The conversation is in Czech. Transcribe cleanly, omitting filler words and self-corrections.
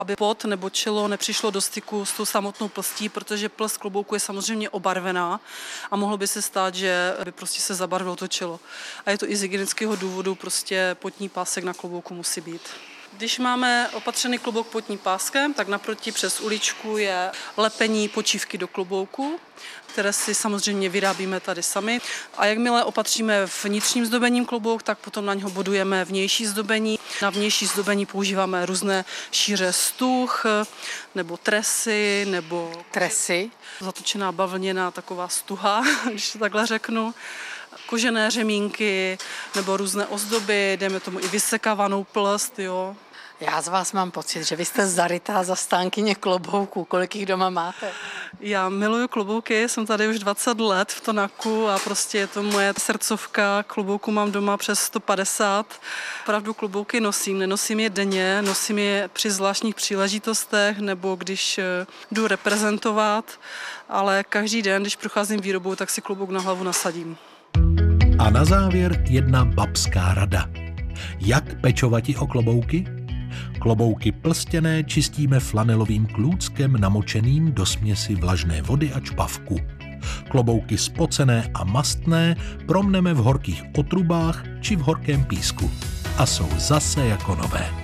aby pod nebo čelo nepřišlo do styku s tou samotnou plstí, protože plst klobouku je samozřejmě obarvená a mohlo by se stát, že by prostě se zabarvilo to čelo. A je to i z hygienického důvodu, prostě potní pásek na klobouku musí být. Když máme opatřený klobouk potním páskem, tak naproti přes uličku je lepení počívky do klobouku, které si samozřejmě vyrábíme tady sami. A jakmile opatříme vnitřním zdobením klobouk, tak potom na něho bodujeme vnější zdobení. Na vnější zdobení používáme různé šíře stuh, nebo tresy, nebo Tresy? Zatočená bavlněná taková stuha, když to takhle řeknu. Kožené řemínky nebo různé ozdoby, dejme tomu i vysekávanou plst, jo. Já z vás mám pocit, že vy jste zarytá zastánkyně klobouků. Kolik jich doma máte? Já miluju klobouky, jsem tady už 20 let v Tonaku a prostě je to moje srdcovka. Klobouku mám doma přes 150. Opravdu klobouky nosím, nenosím je denně, nosím je při zvláštních příležitostech nebo když jdu reprezentovat, ale každý den, když procházím výrobou, tak si klobouk na hlavu nasadím. A na závěr jedna babská rada. Jak pečovati o klobouky? Klobouky plstěné čistíme flanelovým klůckem namočeným do směsi vlažné vody a čpavku. Klobouky spocené a mastné promneme v horkých otrubách či v horkém písku. A jsou zase jako nové.